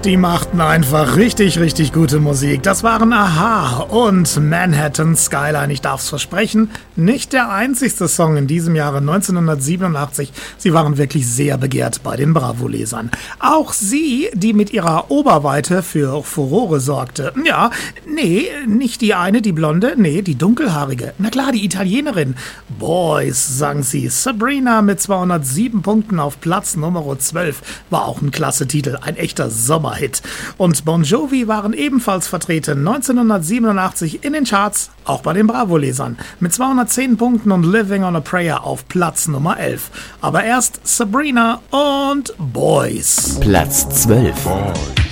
Die machten einfach richtig, richtig gute Musik. Das waren Aha und Manhattan Skyline. Ich darf's versprechen, nicht der einzigste Song in diesem Jahre 1987. Sie waren wirklich sehr begehrt bei den Bravo-Lesern. Auch sie, die mit ihrer Oberweite für Furore sorgte. Ja, nee, nicht die eine, die Blonde, nee, die Dunkelhaarige. Na klar, die Italienerin. Boys, sang sie. Sabrina mit 207 Punkten auf Platz Nummer 12. War auch ein klasse Titel, ein echter Sommerhit. Und Bon Jovi waren ebenfalls vertreten 1987 in den Charts, auch bei den Bravo-Lesern, mit 210 Punkten und Living on a Prayer auf Platz Nummer 11. Aber erst Sabrina und Boys. Platz 12. Boys.